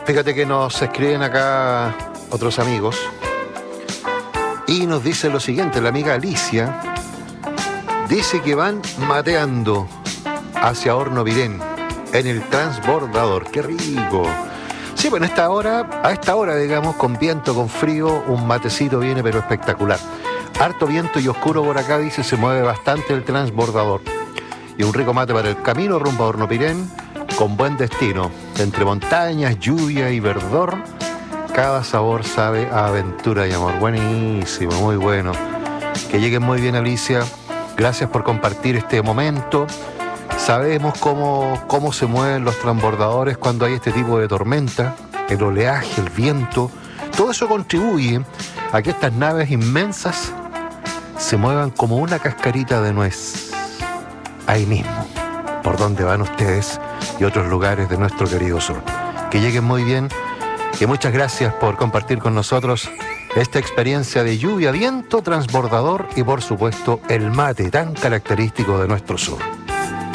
Fíjate que nos escriben acá otros amigos y nos dice lo siguiente. La amiga Alicia dice que van mateando hacia Horno Virén en el transbordador. ¡Qué rico! Sí, bueno, a esta hora, digamos, con viento, con frío, un matecito viene pero espectacular. Harto viento y oscuro por acá, dice, se mueve bastante el transbordador. Y un rico mate para el camino rumbo a Horno Virén, con buen destino. Entre montañas, lluvia y verdor, cada sabor sabe a aventura y amor. Buenísimo, muy bueno. Que lleguen muy bien, Alicia. Gracias por compartir este momento. Sabemos cómo se mueven los transbordadores cuando hay este tipo de tormenta, el oleaje, el viento. Todo eso contribuye a que estas naves inmensas se muevan como una cascarita de nuez. Ahí mismo, por donde van ustedes y otros lugares de nuestro querido sur. Que lleguen muy bien y muchas gracias por compartir con nosotros esta experiencia de lluvia, viento, transbordador y por supuesto el mate tan característico de nuestro sur.